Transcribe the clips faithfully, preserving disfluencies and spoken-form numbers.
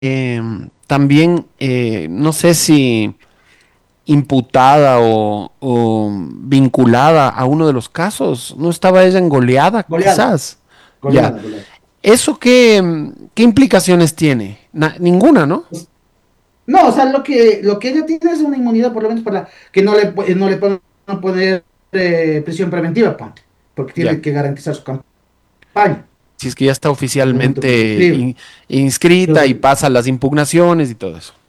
eh, también, eh, no sé si imputada o, o vinculada a uno de los casos, ¿no estaba ella en goleada, Goleada, quizás? Ya. goleada, goleada. ¿Eso qué, mm, qué implicaciones tiene? Na- ninguna, ¿no? Pues, no, o sea, lo que, lo que ella tiene es una inmunidad, por lo menos para que no le, pu- no le puedan poner eh, prisión preventiva, ponte, porque Ya. tiene que garantizar su campaña Si es que ya está en el momento que se oficialmente inscribe. in- inscrita y Entonces, pasa las impugnaciones y todo eso.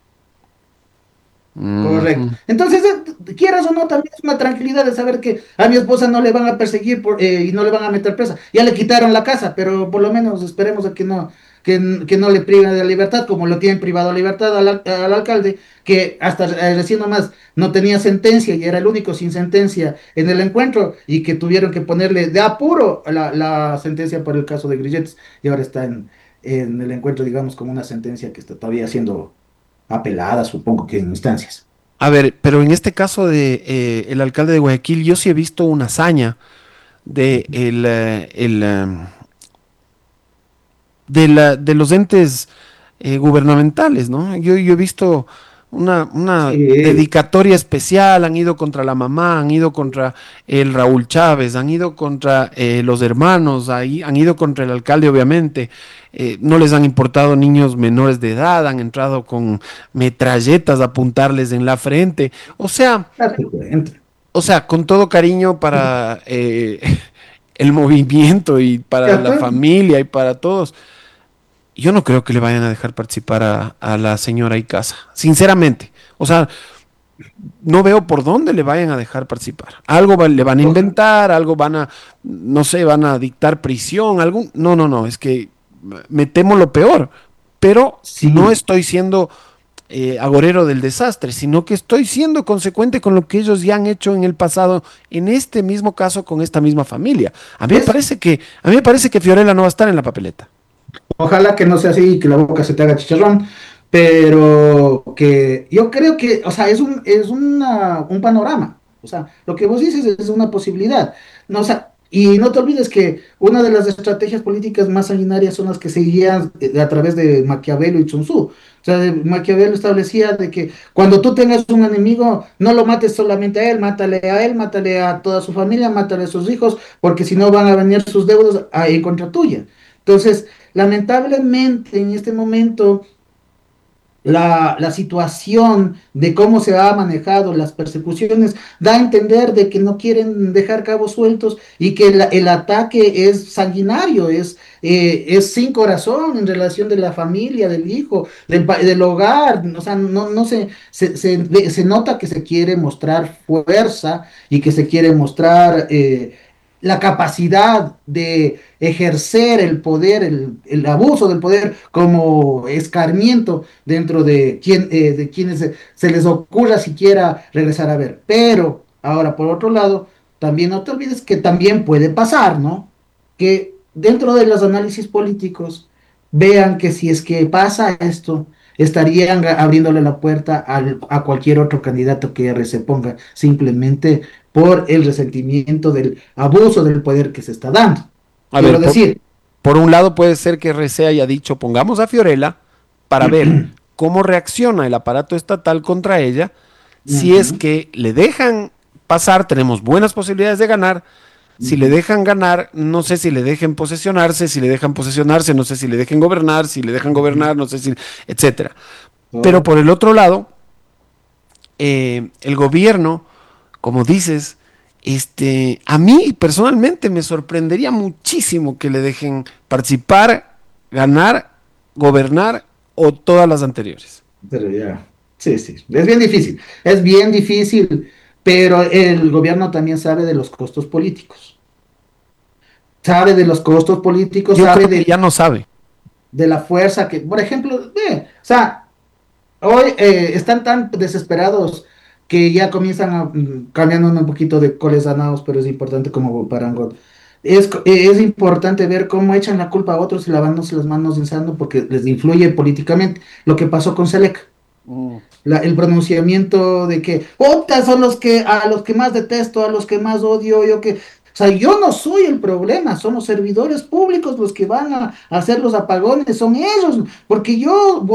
correcto. Ujú. Entonces, eh, quieras o no, también es una tranquilidad de saber que a mi esposa no le van a perseguir por, eh, y no le van a meter presa. Ya le quitaron la casa, pero por lo menos esperemos a que no, que, n- que no le priven de la libertad, como lo tienen privado de libertad al, al- al alcalde, que hasta eh, recién nomás no tenía sentencia y era el único sin sentencia en el encuentro y que tuvieron que ponerle de apuro la, la sentencia por el caso de Grilletes y ahora está en, en el encuentro, digamos, como una sentencia que está todavía siendo apelada, supongo que en instancias. A ver, pero en este caso de eh, el alcalde de Guayaquil, yo sí he visto una hazaña de el, eh, el, em, de, la, de los entes eh, gubernamentales, ¿no? Yo, yo he visto una, una Sí, dedicatoria especial, han ido contra la mamá, han ido contra el Raúl Chávez, han ido contra eh, los hermanos, ahí, han ido contra el alcalde, obviamente. Eh, no les han importado niños menores de edad, han entrado con metralletas a apuntarles en la frente. O sea, date cuenta. o sea, con todo cariño para eh, el movimiento y para Ya la pues, familia y para todos. Yo no creo que le vayan a dejar participar a, a la señora Icaza, sinceramente. O sea, no veo por dónde le vayan a dejar participar. Algo va- le van a oja- inventar, algo van a, no sé, van a dictar prisión, algún... No, no, no, es que me temo lo peor, pero no sí, estoy siendo eh, agorero del desastre, sino que estoy siendo consecuente con lo que ellos ya han hecho en el pasado, en este mismo caso, con esta misma familia. A mí me eso. parece que, a mí me parece que Fiorella no va a estar en la papeleta. Ojalá que no sea así y que la boca se te haga chicharrón, pero que yo creo que, o sea, es un, es una, un panorama. O sea, lo que vos dices es una posibilidad. No, o sea, y no te olvides que una de las estrategias políticas más sanguinarias son las que se guían eh, a través de Maquiavelo y Sun Tzu. O sea, de- Maquiavelo establecía de que cuando tú tengas un enemigo, no lo mates solamente a él, mátale a él, mátale a toda su familia, mátale a sus hijos, porque si no van a venir sus deudos a- en contra tuya. Entonces, lamentablemente, en este momento, la, la situación de cómo se ha manejado las persecuciones da a entender de que no quieren dejar cabos sueltos y que la- el ataque es sanguinario, es, eh, es sin corazón en relación de la familia, del hijo, del, pa- del hogar. O sea, no, no se, se, se ve- se nota que se quiere mostrar fuerza y que se quiere mostrar eh, la capacidad de ejercer el poder, el, el abuso del poder como escarmiento dentro de, quien, eh, de quienes se, se, les ocurra siquiera regresar a ver. Pero ahora, por otro lado, también no te olvides que también puede pasar, ¿no? Que dentro de los análisis políticos vean que si es que pasa esto, estarían abriéndole la puerta al, a cualquier otro candidato que se ponga simplemente por el resentimiento del abuso del poder que se está dando. A Quiero ver, por, decir, por un lado puede ser que R C haya dicho, pongamos a Fiorella para ver cómo reacciona el aparato estatal contra ella. Si es ujú, que le dejan pasar, tenemos buenas posibilidades de ganar. Si le ujú, dejan ganar, no sé si le dejen posesionarse, si le dejan posesionarse, no sé si le dejen gobernar, si le dejan ujú, gobernar, no sé si, etcétera. Pero por correcto. el otro lado, eh, el gobierno, como dices, este, a mí personalmente me sorprendería muchísimo que le dejen participar, ganar, gobernar o todas las anteriores. Pero ya, sí, sí, es bien difícil, es bien difícil, pero el gobierno también sabe de los costos políticos, sabe de los costos políticos, Yo sabe creo que de, ya no sabe. de la fuerza que, por ejemplo, ve, o sea, hoy eh, están tan desesperados que ya comienzan a, mm, cambiando un poquito de coles ganados, pero es importante como Parangot. Es, co- eh, es importante ver cómo echan la culpa a otros y lavándose las manos en sano porque les influye políticamente. Lo que pasó con Selec. Mm. La- el pronunciamiento de que otras son los que a los que más detesto, a los que más odio, yo que sea, yo no soy el problema, son los servidores públicos los que van a hacer los apagones, son ellos, porque yo